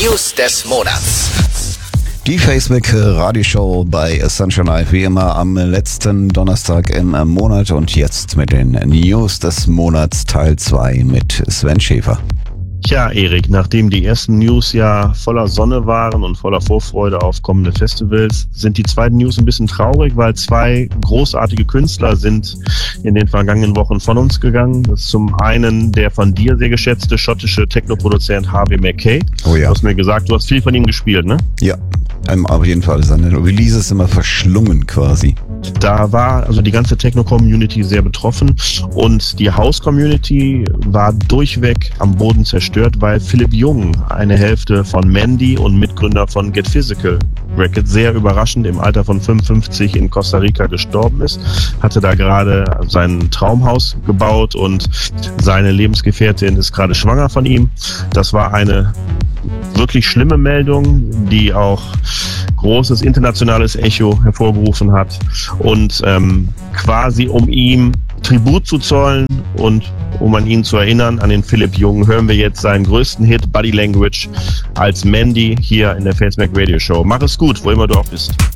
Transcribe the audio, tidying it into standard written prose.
News des Monats. Die Facebook-Radioshow bei Essential Life, wie immer am letzten Donnerstag im Monat, und jetzt mit den News des Monats Teil 2 mit Sven Schäfer. Tja, Erik, nachdem die ersten News ja voller Sonne waren und voller Vorfreude auf kommende Festivals, sind die zweiten News ein bisschen traurig, weil zwei großartige Künstler sind in den vergangenen Wochen von uns gegangen. Das ist zum einen der von dir sehr geschätzte schottische Techno-Produzent Harvey Mackay. Oh ja. Du hast mir gesagt, du hast viel von ihm gespielt, ne? Ja, auf jeden Fall. Seine Releases immer verschlungen quasi. Da war also die ganze Techno-Community sehr betroffen und die House-Community war durchweg am Boden zerstört, weil Philipp Jung, eine Hälfte von Mandy und Mitgründer von Get Physical Records, sehr überraschend im Alter von 55 in Costa Rica gestorben ist. Hatte da gerade sein Traumhaus gebaut und seine Lebensgefährtin ist gerade schwanger von ihm. Das war eine wirklich schlimme Meldung, die auch großes internationales Echo hervorgerufen hat, und quasi um ihm Tribut zu zollen und um an ihn zu erinnern, an den Philipp Jung, hören wir jetzt seinen größten Hit Body Language als Mandy hier in der Facebook Radio Show. Mach es gut, wo immer du auch bist.